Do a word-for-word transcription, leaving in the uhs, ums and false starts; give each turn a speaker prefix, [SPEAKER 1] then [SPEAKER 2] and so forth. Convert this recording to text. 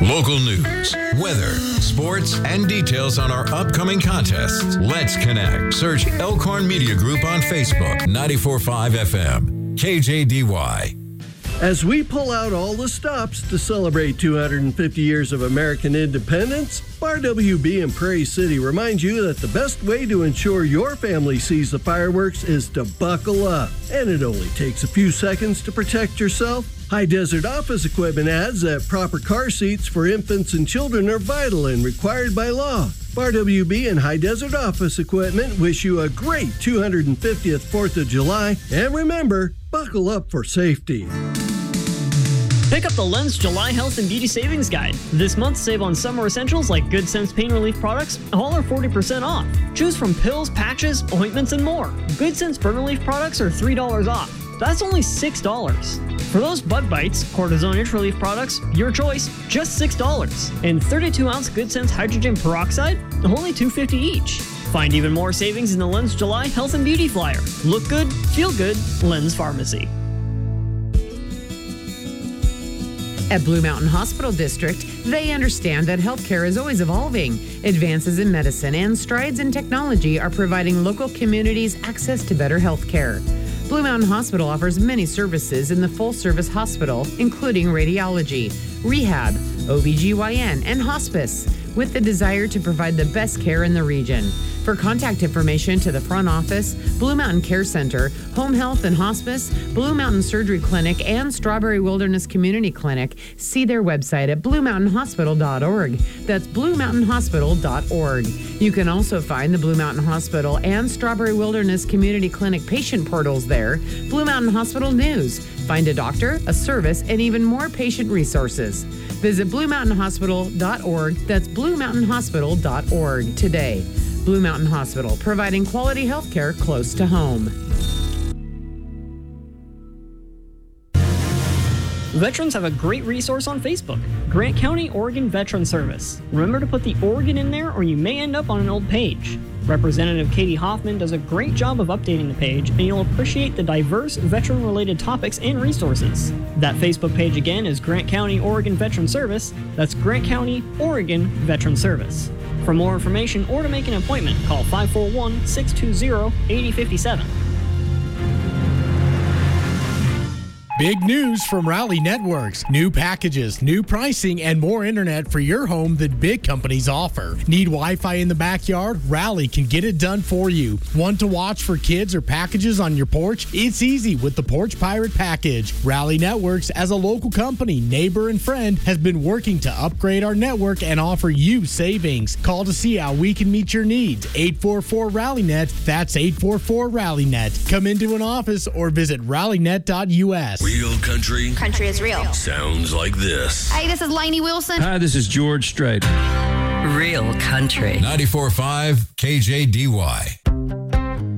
[SPEAKER 1] Local news, weather, sports, and details on our upcoming contests. Let's connect. Search Elkhorn Media Group on Facebook, ninety-four point five F M, K J D Y.
[SPEAKER 2] As we pull out all the stops to celebrate two hundred fifty years of American independence, Bar W B in Prairie City reminds you that the best way to ensure your family sees the fireworks is to buckle up. And it only takes a few seconds to protect yourself. High Desert Office Equipment adds that proper car seats for infants and children are vital and required by law. Bar W B and High Desert Office Equipment wish you a great two hundred fiftieth fourth of July. And remember, buckle up for safety.
[SPEAKER 3] Pick up the Lens July Health and Beauty Savings Guide. This month, save on summer essentials like Good Sense Pain Relief products. All are forty percent off. Choose from pills, patches, ointments, and more. Good Sense Burn Relief products are three dollars off. That's only six dollars. For those bug bites, cortisone itch relief products, your choice, just six dollars. And thirty-two ounce Good Sense Hydrogen Peroxide, only two dollars and fifty cents each. Find even more savings in the Lens July Health and Beauty Flyer. Look good, feel good, Lens Pharmacy.
[SPEAKER 4] At Blue Mountain Hospital District, they understand that healthcare is always evolving. Advances in medicine and strides in technology are providing local communities access to better healthcare. Blue Mountain Hospital offers many services in the full-service hospital, including radiology, rehab, O B G Y N, and hospice, with the desire to provide the best care in the region. For contact information to the front office, Blue Mountain Care Center, Home Health and Hospice, Blue Mountain Surgery Clinic, and Strawberry Wilderness Community Clinic, see their website at blue mountain hospital dot org. That's blue mountain hospital dot org. You can also find the Blue Mountain Hospital and Strawberry Wilderness Community Clinic patient portals there. Blue Mountain Hospital News. Find a doctor, a service, and even more patient resources. Visit blue mountain hospital dot org. That's blue mountain hospital dot org today. Blue Mountain Hospital, providing quality health care close to home.
[SPEAKER 3] Veterans have a great resource on Facebook, Grant County Oregon Veteran Service. Remember to put the Oregon in there or you may end up on an old page. Representative Katie Hoffman does a great job of updating the page, and you'll appreciate the diverse veteran-related topics and resources. That Facebook page again is Grant County Oregon Veteran Service. That's Grant County Oregon Veteran Service. For more information or to make an appointment, call five four one, six two zero, eight zero five seven.
[SPEAKER 5] Big news from Rally Networks. New packages, new pricing, and more internet for your home than big companies offer. Need Wi-Fi in the backyard? Rally can get it done for you. Want to watch for kids or packages on your porch? It's easy with the Porch Pirate package. Rally Networks, as a local company, neighbor, and friend, has been working to upgrade our network and offer you savings. Call to see how we can meet your needs. eight four four Rally Net. That's eight four four Rally Net. Come into an office or visit rally net dot U S.
[SPEAKER 1] Real country.
[SPEAKER 6] Country is real.
[SPEAKER 1] Sounds like this.
[SPEAKER 6] Hey, this is Lainey Wilson.
[SPEAKER 7] Hi, this is George Strait.
[SPEAKER 8] Real country.
[SPEAKER 1] ninety-four point five K J D Y.